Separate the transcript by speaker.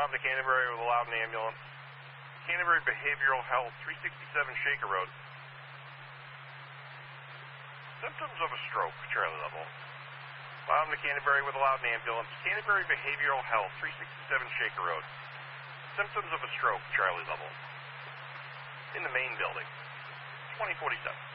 Speaker 1: Mountain to Canterbury with a Loudon ambulance. Canterbury Behavioral Health, 367 Shaker Road. Symptoms of a stroke, Charlie level. Loudon to Canterbury with a Loudon ambulance. Canterbury Behavioral Health, 367 Shaker Road. Symptoms of a stroke, Charlie level. In the main building, 2047.